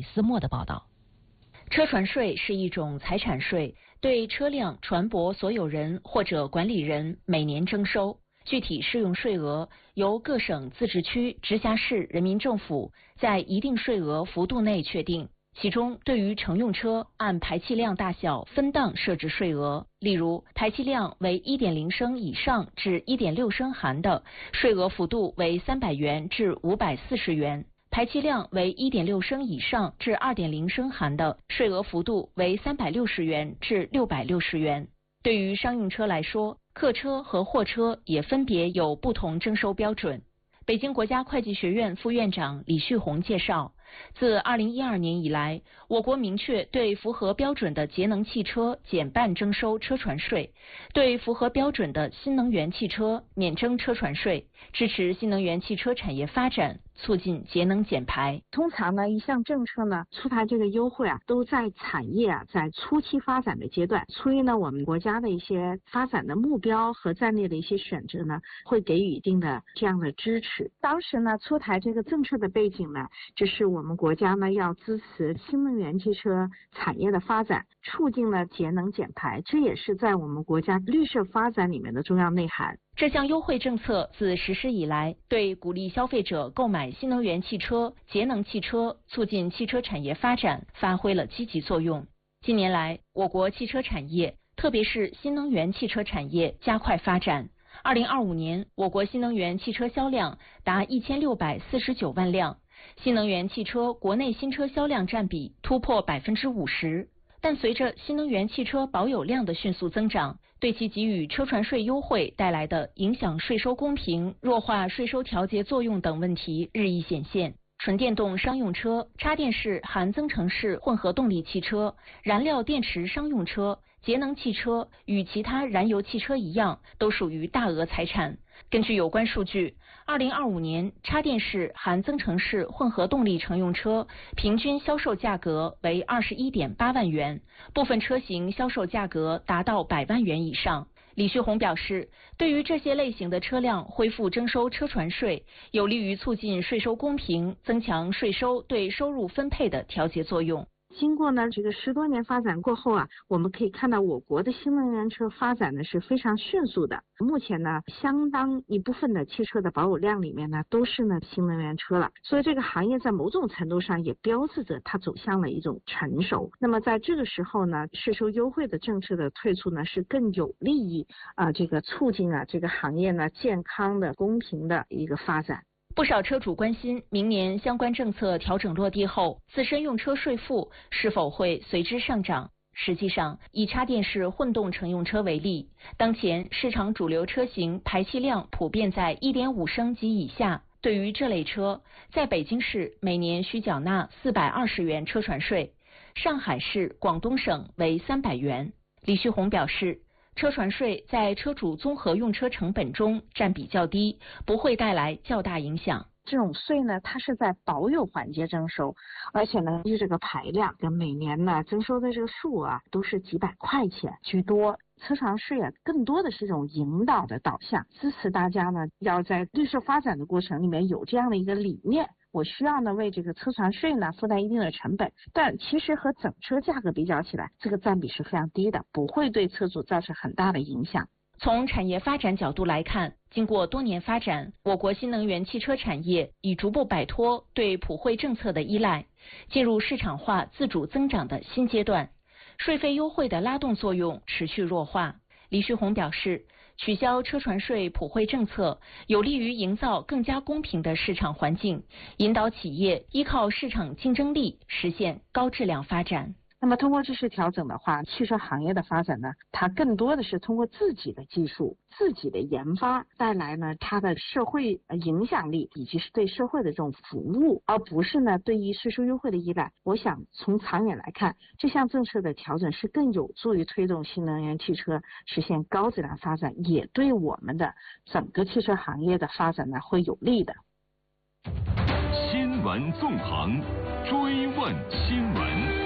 李思墨的报道。车船税是一种财产税，对车辆船舶所有人或者管理人每年征收，具体适用税额由各省、自治区、直辖市人民政府在一定税额幅度内确定。其中，对于乘用车按排气量大小分档设置税额，例如排气量为 1.0 升以上至 1.6 升含的，税额幅度为300元至540元。排气量为 1.6 升以上至 2.0 升含的，税额幅度为360元至660元。对于商用车来说，客车和货车也分别有不同征收标准。北京国家会计学院副院长李旭红介绍，自2012年以来，我国明确对符合标准的节能汽车减半征收车船税，对符合标准的新能源汽车免征车船税，支持新能源汽车产业发展，促进节能减排。 通常呢，一项政策呢出台这个优惠都在产业在初期发展的阶段，出于呢我们国家的一些发展的目标和战略的一些选择呢，会给予一定的这样的支持。当时呢出台这个政策的背景呢，就是我们国家呢要支持新能源汽车产业的发展，促进了节能减排，这也是在我们国家绿色发展里面的重要内涵。 这项优惠政策自实施以来，对鼓励消费者购买新能源汽车、节能汽车，促进汽车产业发展发挥了积极作用。近年来，我国汽车产业，特别是新能源汽车产业加快发展。2025年，我国新能源汽车销量达1649万辆，新能源汽车国内新车销量占比突破50%。但随着新能源汽车保有量的迅速增长，对其给予车船税优惠带来的影响税收公平、弱化税收调节作用等问题日益显现。纯电动商用车、插电式含增程式混合动力汽车、燃料电池商用车、节能汽车与其他燃油汽车一样，都属于大额财产。根据有关数据，2025年插电式含增程式混合动力乘用车平均销售价格为21.8万元，部分车型销售价格达到100万元以上。李旭红表示，对于这些类型的车辆恢复征收车船税，有利于促进税收公平，增强税收对收入分配的调节作用。 经过呢这个10多年发展过后我们可以看到我国的新能源车发展呢是非常迅速的。目前呢，相当一部分的汽车的保有量里面呢都是呢新能源车了，所以这个行业在某种程度上也标志着它走向了一种成熟。那么在这个时候呢，税收优惠的政策的推出呢，是更有利于这个促进这个行业呢健康的、公平的一个发展。 不少车主关心，明年相关政策调整落地后，自身用车税负是否会随之上涨。实际上，以插电式混动乘用车为例，当前市场主流车型排气量普遍在 1.5 升及以下，对于这类车，在北京市每年需缴纳420元车船税，上海市、广东省为300元。李旭红表示，车船税在车主综合用车成本中占比较低，不会带来较大影响。 这种税呢，它是在保有环节征收，而且呢，就这个排量跟每年呢征收的这个数都是几百块钱居多。车船税更多的是一种引导的导向，支持大家呢要在绿色发展的过程里面有这样的一个理念。我需要呢为这个车船税呢负担一定的成本，但其实和整车价格比较起来，这个占比是非常低的，不会对车主造成很大的影响。 从产业发展角度来看，经过多年发展，我国新能源汽车产业已逐步摆脱对普惠政策的依赖，进入市场化自主增长的新阶段，税费优惠的拉动作用持续弱化。李旭红表示，取消车船税普惠政策，有利于营造更加公平的市场环境，引导企业依靠市场竞争力实现高质量发展。 那么通过这次调整的话，汽车行业的发展呢，它更多的是通过自己的技术、自己的研发带来呢它的社会影响力以及是对社会的这种服务，而不是呢对于税收优惠的依赖。我想从长远来看，这项政策的调整是更有助于推动新能源汽车实现高质量发展，也对我们的整个汽车行业的发展呢会有利的。 新闻纵横，追问新闻。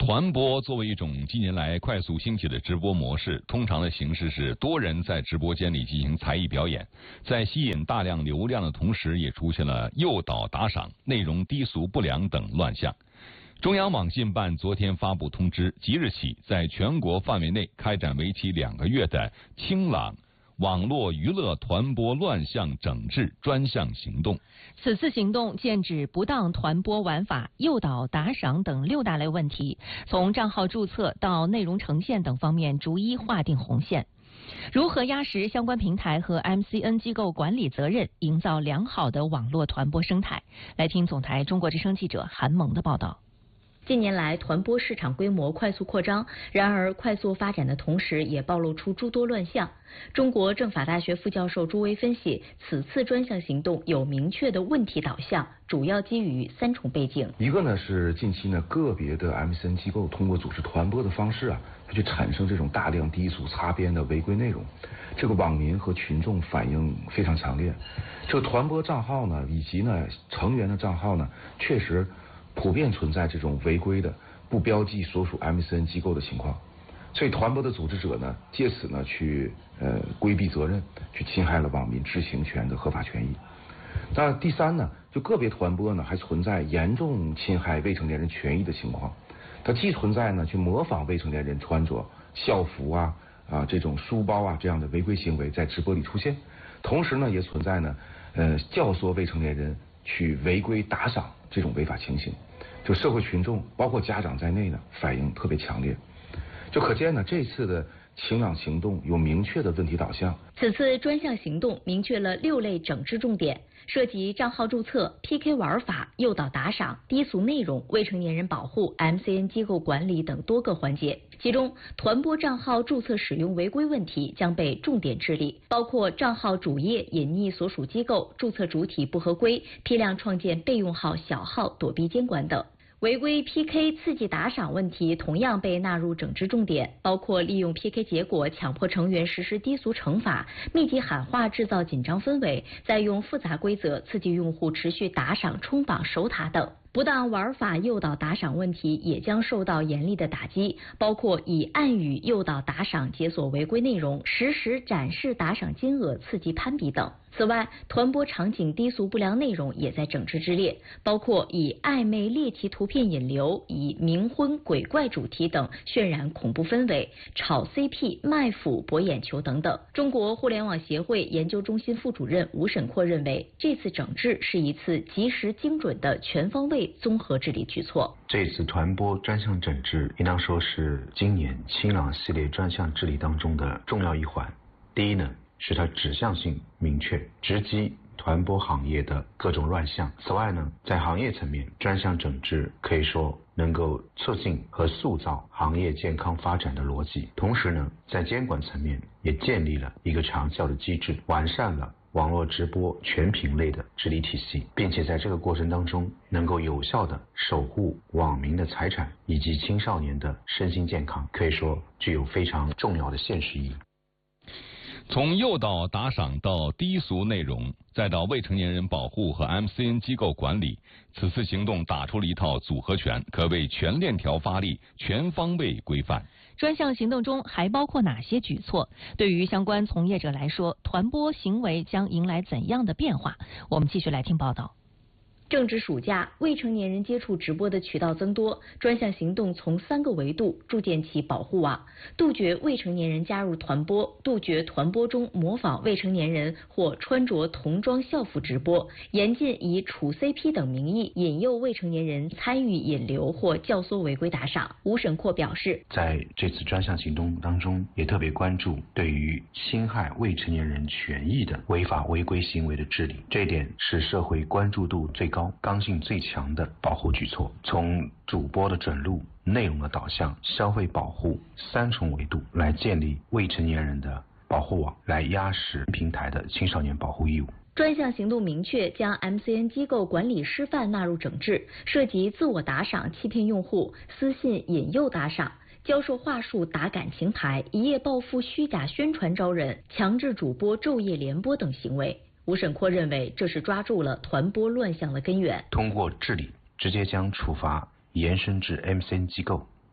团播作为一种近年来快速兴起的直播模式，通常的形式是多人在直播间里进行才艺表演，在吸引大量流量的同时，也出现了诱导打赏、内容低俗不良等乱象。中央网信办昨天发布通知，即日起在全国范围内开展为期2个月的清朗网络娱乐团播乱象整治专项行动。 此次行动剑指不当团播玩法、诱导打赏等6大类问题，从账号注册到内容呈现等方面逐一划定红线。如何压实相关平台和 MCN 机构管理责任，营造良好的网络团播生态？来听总台中国之声记者韩萌的报道。近年来，团播市场规模快速扩张，然而快速发展的同时，也暴露出诸多乱象。中国政法大学副教授朱威分析，此次专项行动有明确的问题导向，主要基于3重背景。 一个呢是近期呢个别的 MCN 机构通过组织团播的方式去产生这种大量低俗擦边的违规内容，这个网民和群众反应非常强烈。这个团播账号呢以及呢成员的账号呢，确实普遍存在这种违规的不标记所属 MCN 机构的情况，所以团播的组织者呢借此呢去规避责任，去侵害了网民知情权的合法权益。那第三呢，就个别团播呢还存在严重侵害未成年人权益的情况，它既存在呢去模仿未成年人穿着校服这种书包这样的违规行为在直播里出现，同时呢也存在呢教唆未成年人去违规打赏这种违法情形，就社会群众包括家长在内呢反应特别强烈，就可见呢这次的清朗行动有明确的问题导向。 此次专项行动明确了6类整治重点，涉及账号注册、PK 玩法、诱导打赏、低俗内容、未成年人保护、MCN 机构管理等多个环节。其中，团播账号注册使用违规问题将被重点治理，包括账号主页隐匿所属机构、注册主体不合规、批量创建备用号、小号躲避监管等。违规 PK 刺激打赏问题同样被纳入整治重点，包括利用 PK 结果强迫成员实施低俗惩罚、密集喊话制造紧张氛围，再用复杂规则刺激用户持续打赏、冲榜、守塔等。不当玩法诱导打赏问题也将受到严厉的打击，包括以暗语诱导打赏解锁违规内容，实时展示打赏金额刺激攀比等。此外，团播场景低俗不良内容也在整治之列，包括以暧昧猎奇图片引流、以冥婚鬼怪主题等渲染恐怖氛围、炒 CP 卖腐博眼球等等。中国互联网协会研究中心副主任吴沈阔认为，这次整治是一次及时精准的全方位综合治理举措。 这次团播专项整治应当说是今年清朗系列专项治理当中的重要一环。第一呢，是它指向性明确，直击团播行业的各种乱象。此外呢，在行业层面，专项整治可以说能够促进和塑造行业健康发展的逻辑。同时呢，在监管层面也建立了一个长效的机制，完善了网络直播全品类的治理体系，并且在这个过程当中能够有效地守护网民的财产以及青少年的身心健康，可以说具有非常重要的现实意义。 从诱导打赏到低俗内容，再到未成年人保护和 MCN 机构管理，此次行动打出了一套组合拳，可谓全链条发力，全方位规范。 专项行动中还包括哪些举措？对于相关从业者来说，团播行为将迎来怎样的变化？我们继续来听报道。正值暑假，未成年人接触直播的渠道增多，专项行动从3个维度筑建起保护网，杜绝未成年人加入团播，杜绝团播中模仿未成年人或穿着童装校服直播，严禁以处 CP 等名义引诱未成年人参与引流或教唆违规打赏。吴沈阔表示， 在这次专项行动当中，也特别关注对于侵害未成年人权益的违法违规行为的治理，这一点是社会关注度最高、刚性最强的保护举措。从主播的准入、内容的导向、消费保护3重维度来建立未成年人的保护网，来压实平台的青少年保护义务。 专项行动明确将 MCN 机构管理师范纳入整治，涉及自我打赏欺骗用户、私信引诱打赏、教授话术打感情牌、一夜暴富虚假宣传招人、强制主播昼夜联播等行为。吴沈阔认为，这是抓住了团播乱象的根源。 通过治理，直接将处罚延伸至 MCN 机构，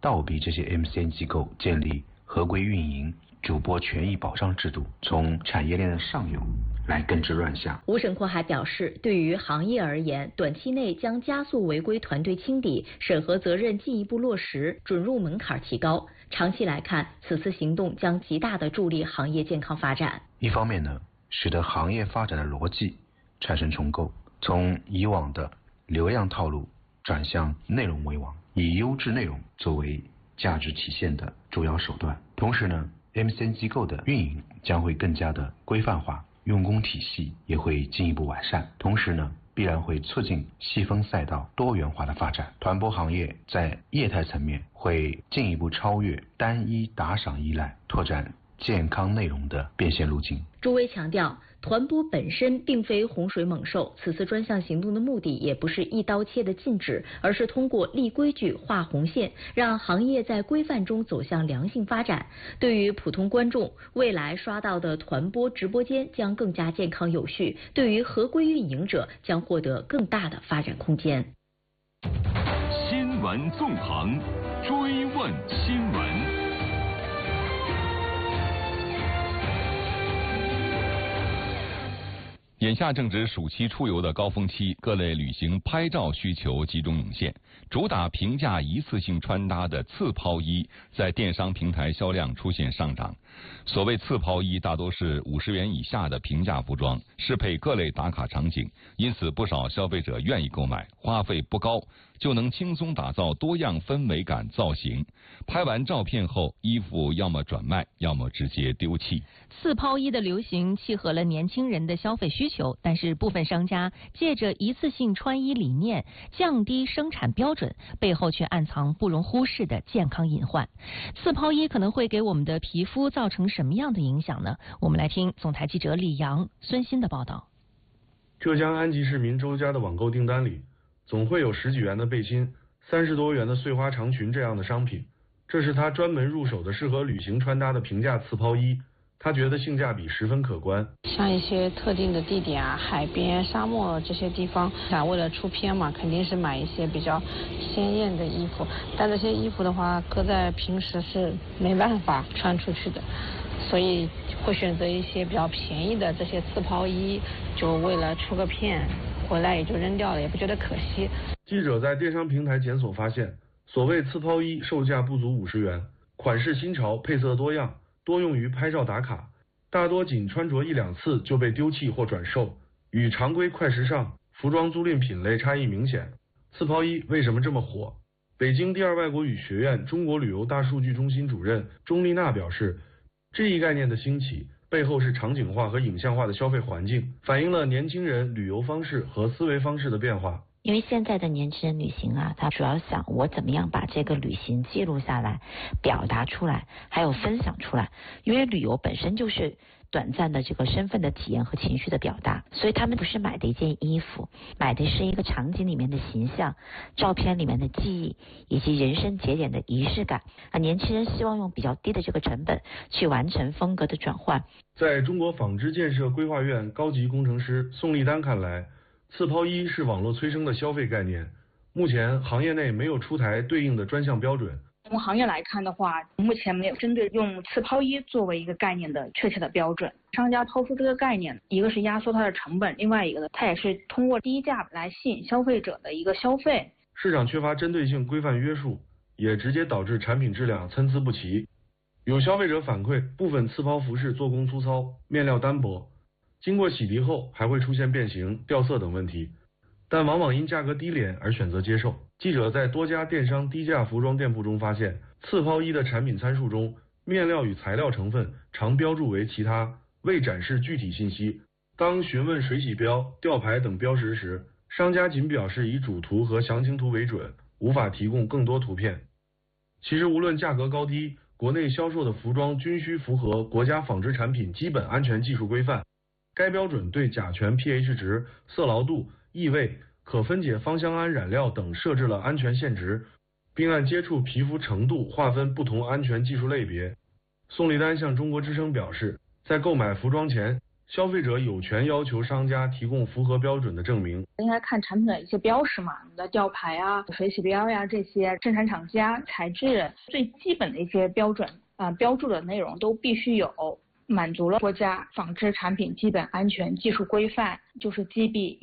倒逼这些 MCN 机构建立合规运营、主播权益保障制度，从产业链的上游来根治乱象。 吴审阔还表示，对于行业而言，短期内将加速违规团队清理，审核责任进一步落实，准入门槛提高。长期来看，此次行动将极大地助力行业健康发展。 一方面呢，使得行业发展的逻辑产生重构，从以往的流量套路转向内容为王，以优质内容作为价值体现的主要手段。同时呢，MCN 机构的运营将会更加的规范化，用工体系也会进一步完善。同时呢，必然会促进细分赛道多元化的发展。团播行业在业态层面会进一步超越单一打赏依赖，拓展健康内容的变现路径。 朱威强调，团播本身并非洪水猛兽，此次专项行动的目的也不是一刀切的禁止，而是通过立规矩、画红线，让行业在规范中走向良性发展。对于普通观众，未来刷到的团播直播间将更加健康有序；对于合规运营者，将获得更大的发展空间。 新闻纵横，追问新闻。 眼下正值暑期出游的高峰期，各类旅行拍照需求集中涌现。主打平价一次性穿搭的次抛衣在电商平台销量出现上涨。所谓次抛衣大多是50元以下的平价服装，适配各类打卡场景，因此不少消费者愿意购买，花费不高就能轻松打造多样氛围感造型。拍完照片后，衣服要么转卖，要么直接丢弃。 次抛衣的流行契合了年轻人的消费需求，但是部分商家借着一次性穿衣理念降低生产标准，背后却暗藏不容忽视的健康隐患。次抛衣可能会给我们的皮肤造成什么样的影响呢？我们来听总台记者李阳、孙鑫的报道。 浙江安吉市民周家的网购订单里，总会有10几元的背心、30多元的碎花长裙这样的商品。这是他专门入手的适合旅行穿搭的平价次抛衣，他觉得性价比十分可观。 像一些特定的地点啊，海边、沙漠这些地方，为了出片嘛，肯定是买一些比较鲜艳的衣服。但这些衣服的话，搁在平时是没办法穿出去的，所以会选择一些比较便宜的这些次抛衣，就为了出个片，回来也就扔掉了，也不觉得可惜。 记者在电商平台检索发现，所谓次抛衣售价不足50元，款式新潮，配色多样，多用于拍照打卡，大多仅穿着1、2次就被丢弃或转售，与常规快时尚服装租赁品类差异明显。次抛衣为什么这么火？北京第二外国语学院中国旅游大数据中心主任钟丽娜表示，这一概念的兴起背后是场景化和影像化的消费环境，反映了年轻人旅游方式和思维方式的变化。 因为现在的年轻人旅行啊，他主要想我怎么样把这个旅行记录下来，表达出来，还有分享出来。因为旅游本身就是短暂的这个身份的体验和情绪的表达，所以他们不是买的一件衣服，买的是一个场景里面的形象、照片里面的记忆，以及人生节点的仪式感。年轻人希望用比较低的这个成本去完成风格的转换。 在中国纺织建设规划院高级工程师宋立丹看来，次抛衣是网络催生的消费概念，目前行业内没有出台对应的专项标准。 从行业来看的话，目前没有针对用次抛衣作为一个概念的确切的标准。商家抛出这个概念，一个是压缩它的成本，另外一个呢，它也是通过低价来吸引消费者的一个消费。 市场缺乏针对性规范约束，也直接导致产品质量参差不齐。有消费者反馈，部分次抛服饰做工粗糙，面料单薄，经过洗涤后还会出现变形、掉色等问题，但往往因价格低廉而选择接受。记者在多家电商低价服装店铺中发现，次抛衣的产品参数中，面料与材料成分常标注为其他，未展示具体信息。当询问水洗标、吊牌等标识时，商家仅表示以主图和详情图为准，无法提供更多图片。其实无论价格高低，国内销售的服装均需符合国家纺织产品基本安全技术规范。该标准对甲醛 pH 值、色牢度、异味、可分解芳香胺染料等设置了安全限值，并按接触皮肤程度划分不同安全技术类别。宋立丹向中国之声表示，在购买服装前， 消费者有权要求商家提供符合标准的证明。 应该看产品的一些标识嘛，你的吊牌啊、水洗标呀这些，生产厂家、材质最基本的一些标准标注的内容都必须有。满足了国家纺织产品基本安全技术规范，就是 GB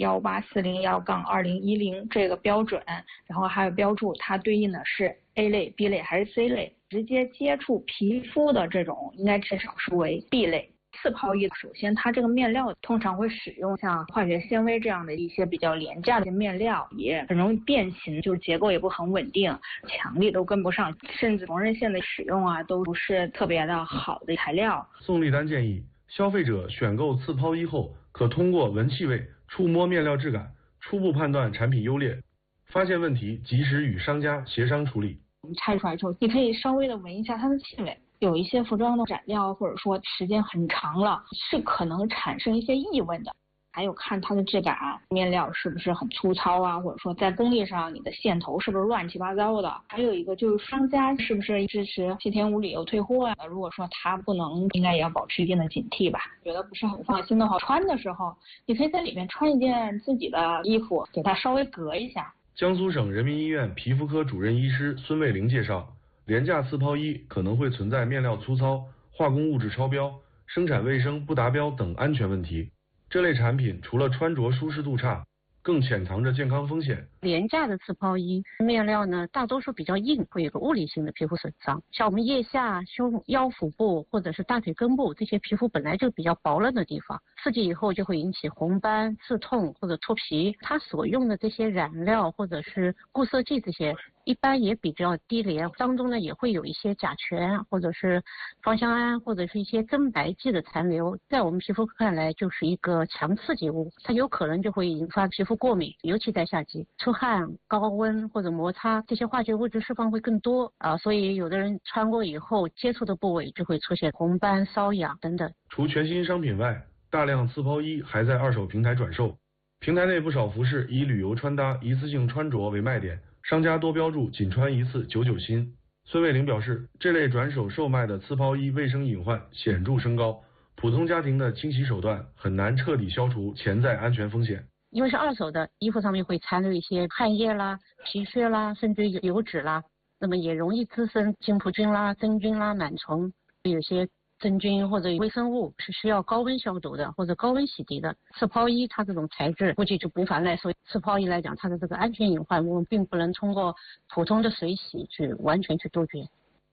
18401-2010这个标准，然后还有标注它对应的是 A 类、B 类还是 C 类，直接接触皮肤的这种应该至少是为 B 类。次抛衣首先它这个面料通常会使用像化学纤维这样的一些比较廉价的面料，也很容易变形，就是结构也不很稳定，强力都跟不上，甚至缝纫线的使用都不是特别的好的材料。 宋丽丹建议消费者选购次抛衣后，可通过闻气味、触摸面料质感，初步判断产品优劣，发现问题及时与商家协商处理。 你拆出来之后，你可以稍微的闻一下它的气味。有一些服装的染料或者说时间很长了，是可能产生一些异味的。还有看它的质感，面料是不是很粗糙啊，或者说在工艺上你的线头是不是乱七八糟的。还有一个就是商家是不是支持7天无理由退货啊？如果说他不能，应该也要保持一定的警惕吧。觉得不是很放心的话，穿的时候你可以在里面穿一件自己的衣服，给它稍微隔一下。 江苏省人民医院皮肤科主任医师孙卫玲介绍，廉价次抛衣可能会存在面料粗糙、化工物质超标、生产卫生不达标等安全问题。这类产品除了穿着舒适度差，更潜藏着健康风险。 廉价的次抛衣面料呢，大多数比较硬，会有个物理性的皮肤损伤。像我们腋下、胸腰腹部或者是大腿根部这些皮肤本来就比较薄嫩的地方，刺激以后就会引起红斑、刺痛或者脱皮。它所用的这些染料或者是固色剂这些，一般也比较低廉，当中呢也会有一些甲醛或者是芳香胺或者是一些增白剂的残留，在我们皮肤看来就是一个强刺激物，它有可能就会引发皮肤过敏，尤其在夏季出汗、高温或者摩擦，这些化学物质释放会更多所以有的人穿过以后接触的部位就会出现红斑、瘙痒等等。 除全新商品外，大量次抛衣还在二手平台转售，平台内不少服饰以旅游穿搭、一次性穿着为卖点，商家多标注仅穿一次99新。孙卫玲表示，这类转手售卖的次抛衣卫生隐患显著升高，普通家庭的清洗手段很难彻底消除潜在安全风险。 因为是二手的，衣服上面会残留一些汗液啦、皮屑啦，甚至油脂啦，那么也容易滋生金葡菌啦、真菌啦、螨虫，有些真菌或者微生物是需要高温消毒的或者高温洗涤的。次抛衣它这种材质估计就无法耐受，次抛衣来讲它的这个安全隐患我们并不能通过普通的水洗去完全去杜绝。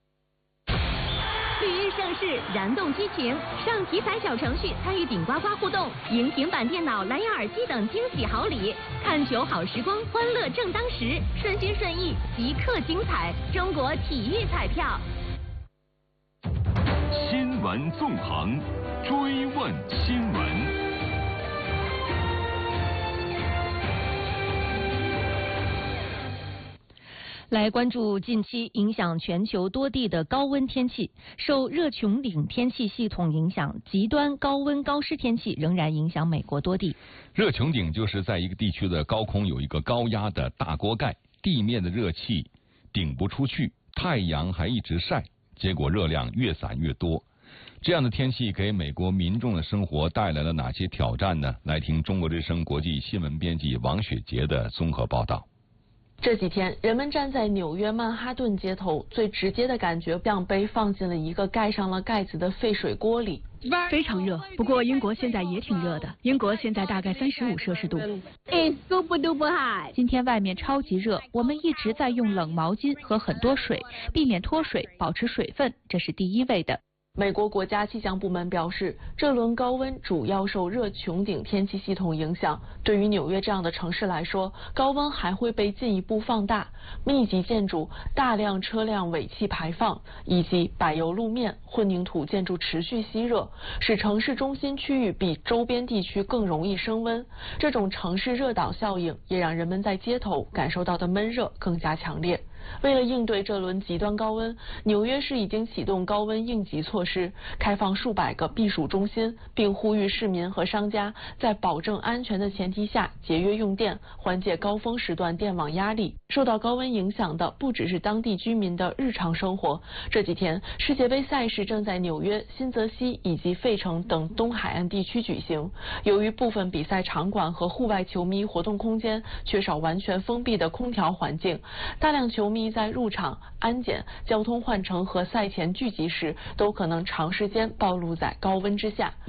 绿日盛世，燃动激情，上体彩小程序参与顶呱呱互动，赢平板电脑、蓝牙耳机等惊喜好礼。看球好时光，欢乐正当时，顺心顺意，即刻精彩。中国体育彩票。 新闻纵横，追问新闻。 来关注近期影响全球多地的高温天气。受热穹顶天气系统影响，极端高温高湿天气仍然影响美国多地。 热穹顶就是在一个地区的高空有一个高压的大锅盖，地面的热气顶不出去，太阳还一直晒，结果热量越散越多。这样的天气给美国民众的生活带来了哪些挑战呢？来听中国之声国际新闻编辑王雪杰的综合报道。 这几天，人们站在纽约曼哈顿街头，最直接的感觉像被放进了一个盖上了盖子的沸水锅里。 非常热，不过英国现在也挺热的。英国现在大概35摄氏度。 super duper high。今天外面超级热，我们一直在用冷毛巾和很多水，避免脱水，保持水分，这是第一位的。 美国国家气象部门表示，这轮高温主要受热穹顶天气系统影响。对于纽约这样的城市来说，高温还会被进一步放大。密集建筑、大量车辆尾气排放以及柏油路面、混凝土建筑持续吸热，使城市中心区域比周边地区更容易升温。这种城市热岛效应也让人们在街头感受到的闷热更加强烈。 为了应对这轮极端高温，纽约市已经启动高温应急措施，开放数百个避暑中心，并呼吁市民和商家在保证安全的前提下节约用电，缓解高峰时段电网压力。受到高温影响的不只是当地居民的日常生活。这几天，世界杯赛事正在纽约、新泽西以及费城等东海岸地区举行。由于部分比赛场馆和户外球迷活动空间缺少完全封闭的空调环境，大量球迷在入场、安检、交通换乘和赛前聚集时，都可能长时间暴露在高温之下。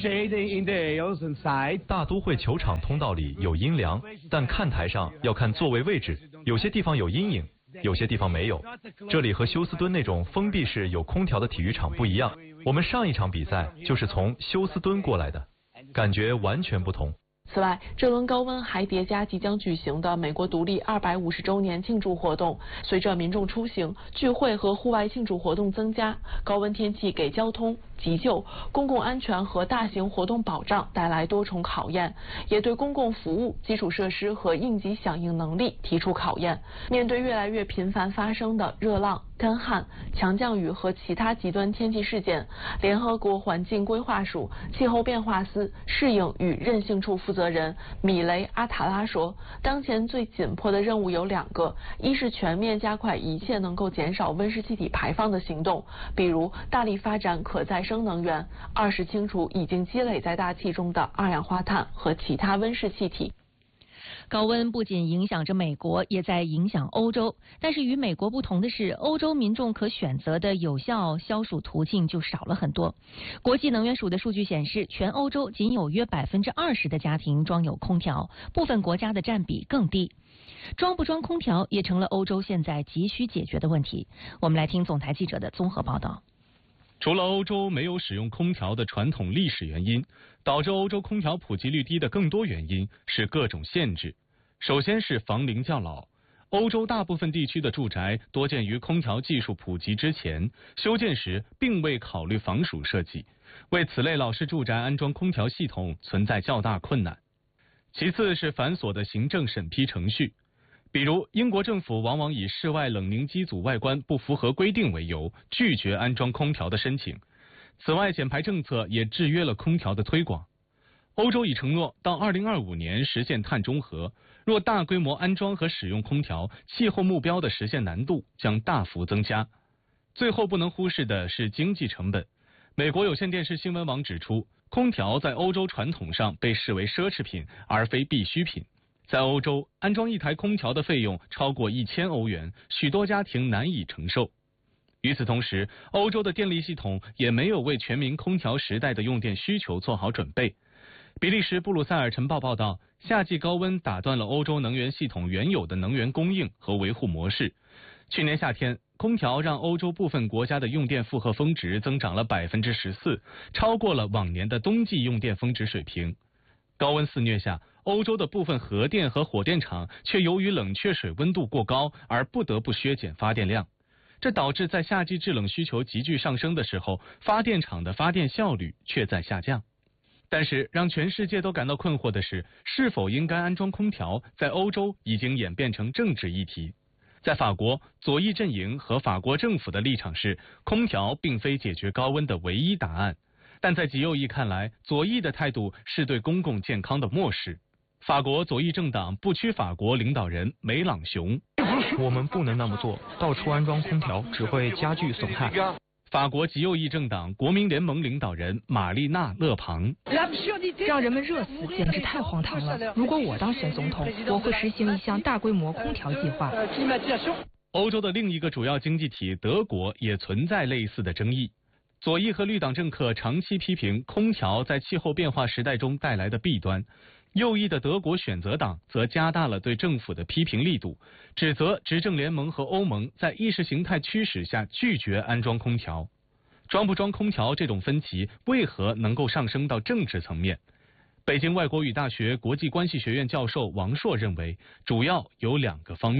大都会球场通道里有阴凉，但看台上要看座位位置，有些地方有阴影，有些地方没有。这里和休斯敦那种封闭式有空调的体育场不一样。我们上一场比赛就是从休斯敦过来的，感觉完全不同。 此外，这轮高温还叠加即将举行的美国独立250周年庆祝活动。随着民众出行、聚会和户外庆祝活动增加，高温天气给交通、急救、公共安全和大型活动保障带来多重考验，也对公共服务、基础设施和应急响应能力提出考验。面对越来越频繁发生的热浪、干旱、强降雨和其他极端天气事件，联合国环境规划署气候变化司适应与韧性处负责人米雷·阿塔拉说，当前最紧迫的任务有2个，一是全面加快一切能够减少温室气体排放的行动，比如大力发展可再生能源；二是清除已经积累在大气中的二氧化碳和其他温室气体。 高温不仅影响着美国，也在影响欧洲。但是与美国不同的是，欧洲民众可选择的有效消暑途径就少了很多。国际能源署的数据显示，全欧洲仅有约20%的家庭装有空调，部分国家的占比更低。装不装空调也成了欧洲现在急需解决的问题。我们来听总台记者的综合报道。 除了欧洲没有使用空调的传统历史原因，导致欧洲空调普及率低的更多原因是各种限制。首先是房龄较老，欧洲大部分地区的住宅多建于空调技术普及之前，修建时并未考虑防暑设计，为此类老式住宅安装空调系统存在较大困难。其次是繁琐的行政审批程序，比如英国政府往往以室外冷凝机组外观不符合规定为由，拒绝安装空调的申请。此外，减排政策也制约了空调的推广。欧洲已承诺到2025年实现碳中和，若大规模安装和使用空调，气候目标的实现难度将大幅增加。最后不能忽视的是经济成本。美国有线电视新闻网指出，空调在欧洲传统上被视为奢侈品，而非必需品。在欧洲，安装一台空调的费用超过1000欧元，许多家庭难以承受。与此同时，欧洲的电力系统也没有为全民空调时代的用电需求做好准备。比利时布鲁塞尔晨报报道，夏季高温打断了欧洲能源系统原有的能源供应和维护模式。去年夏天，空调让欧洲部分国家的用电负荷峰值增长了14%，超过了往年的冬季用电峰值水平。高温肆虐下，欧洲的部分核电和火电厂却由于冷却水温度过高而不得不削减发电量，这导致在夏季制冷需求急剧上升的时候，发电厂的发电效率却在下降。但是让全世界都感到困惑的是，是否应该安装空调在欧洲已经演变成政治议题。在法国，左翼阵营和法国政府的立场是，空调并非解决高温的唯一答案。但在极右翼看来，左翼的态度是对公共健康的漠视。法国左翼政党不屈法国领导人梅朗雄： 我们不能那么做，到处安装空调只会加剧损害。 法国极右翼政党国民联盟领导人玛丽娜·勒庞： 让人们热死简直太荒唐了。如果我当选总统，我会实行一项大规模空调计划。 欧洲的另一个主要经济体德国也存在类似的争议。左翼和绿党政客长期批评空调在气候变化时代中带来的弊端，右翼的德国选择党则加大了对政府的批评力度，指责执政联盟和欧盟在意识形态驱使下拒绝安装空调。装不装空调这种分歧为何能够上升到政治层面？北京外国语大学国际关系学院教授王硕认为，主要有2个方面。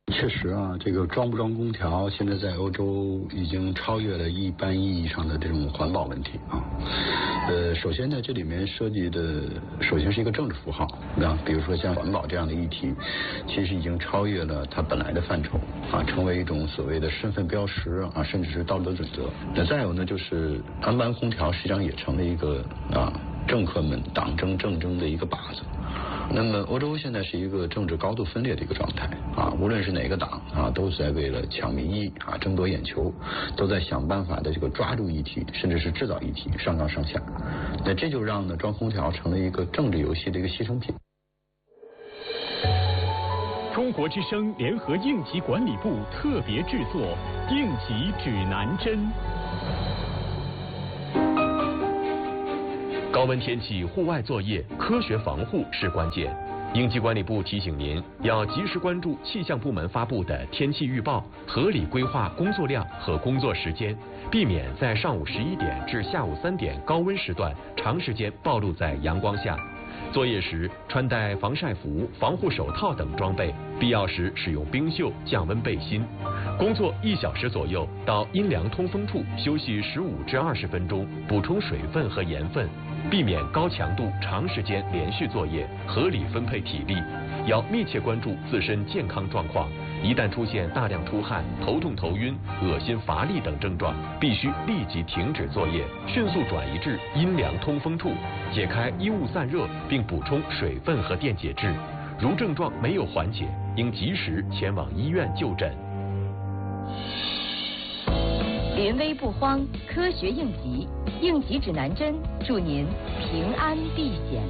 确实啊，这个装不装空调，现在在欧洲已经超越了一般意义上的这种环保问题啊。首先呢，这里面涉及的首先是一个政治符号，那比如说像环保这样的议题，其实已经超越了它本来的范畴啊，成为一种所谓的身份标识啊，甚至是道德准则。那再有呢，就是安班空调实际上也成了一个政客们党争政争的一个靶子。那么欧洲现在是一个政治高度分裂的一个状态啊，无论是哪个党啊，都在为了抢民意啊，争夺眼球，都在想办法的这个抓住议题，甚至是制造议题，上纲上线。那这就让呢装空调成了一个政治游戏的一个牺牲品。 中国之声联合应急管理部特别制作应急指南针。 高温天气户外作业，科学防护是关键。应急管理部提醒您，要及时关注气象部门发布的天气预报，合理规划工作量和工作时间，避免在上午11点至下午3点高温时段长时间暴露在阳光下。作业时穿戴防晒服、防护手套等装备，必要时使用冰袖降温背心。工作1小时左右，到阴凉通风处休息15至20分钟，补充水分和盐分，避免高强度长时间连续作业，合理分配体力。要密切关注自身健康状况，一旦出现大量出汗、头痛头晕、恶心乏力等症状，必须立即停止作业，迅速转移至阴凉通风处，解开衣物散热，并补充水分和电解质。如症状没有缓解，应及时前往医院就诊。 临危不慌，科学应急，应急指南针，祝您平安避险。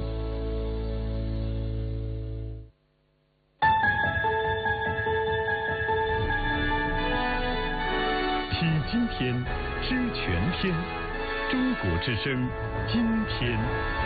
听今天，知全天，中国之声，今天。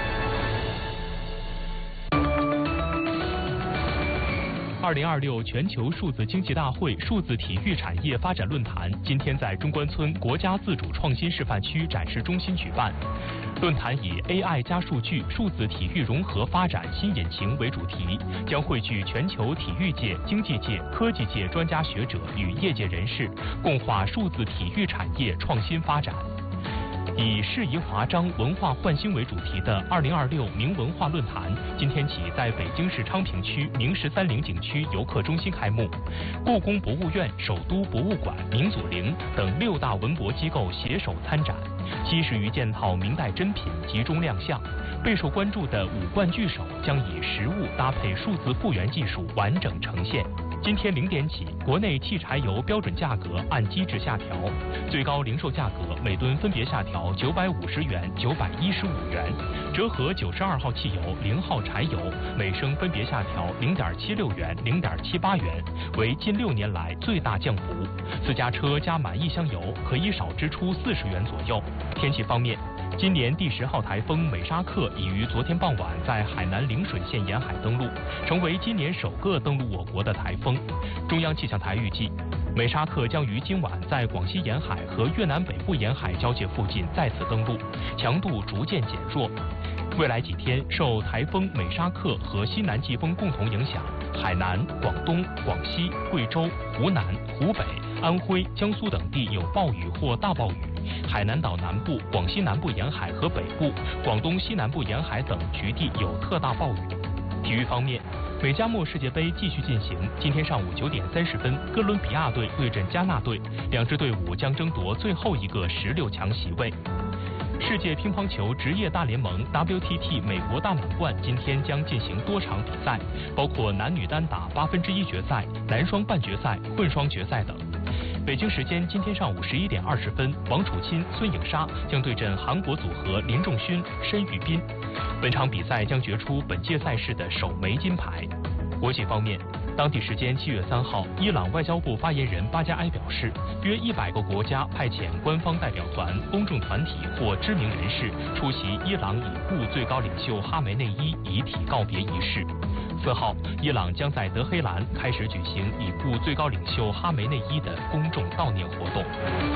2026全球数字经济大会数字体育产业发展论坛今天在中关村国家自主创新示范区展示中心举办。论坛以 AI 加数据、数字体育融合发展新引擎为主题，将汇聚全球体育界、经济界、科技界专家学者与业界人士，共话数字体育产业创新发展。以适宜华章、文化焕新为主题的2026明文化论坛，今天起在北京市昌平区明13陵景区游客中心开幕。故宫博物院、首都博物馆、明祖陵等6大文博机构携手参展，70余件套明代珍品集中亮相。备受关注的五冠巨手将以实物搭配数字复原技术完整呈现。今天0点起，国内汽柴油标准价格按机制下调，最高零售价格每吨分别下调950元、915元，折合92号汽油、0号柴油每升分别下调0.76元、0.78元，为近6年来最大降幅。私家车加满1箱油可以少支出40元左右。天气方面，今年第10号台风美沙克已于昨天傍晚在海南陵水县沿海登陆，成为今年首个登陆我国的台风。中央气象台预计，美沙克将于今晚在广西沿海和越南北部沿海交界附近再次登陆，强度逐渐减弱。未来几天，受台风美沙克和西南季风共同影响，海南、广东、广西、贵州、湖南、湖北、安徽、江苏等地有暴雨或大暴雨。海南岛南部、广西南部沿海和北部、广东西南部沿海等局地有特大暴雨。体育方面，美加墨世界杯继续进行。今天上午9点30分，哥伦比亚队对阵加纳队，2支队伍将争夺最后一个16强席位。世界乒乓球职业大联盟 WTT 美国大满贯今天将进行多场比赛，包括男女单打1/8决赛、男双半决赛、混双决赛等。北京时间今天上午11点20分，王楚钦、孙颖莎将对阵韩国组合林仲勋、申玉斌。本场比赛将决出本届赛事的首枚金牌。国际方面，当地时间7月3号，伊朗外交部发言人巴加埃表示，约100个国家派遣官方代表团、公众团体或知名人士出席伊朗已故最高领袖哈梅内伊遗体告别仪式。4号，伊朗将在德黑兰开始举行已故最高领袖哈梅内伊的公众悼念活动。